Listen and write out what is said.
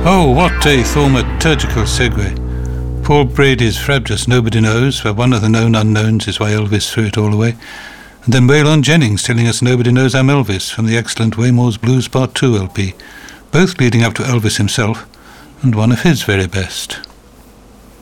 Oh, what a thaumaturgical segue. Paul Brady's Frabjous Nobody Knows, where one of the known unknowns is why Elvis threw it all away. And then Waylon Jennings telling us Nobody Knows I'm Elvis from the excellent Waymore's Blues Part 2 LP, both leading up to Elvis himself, and one of his very best.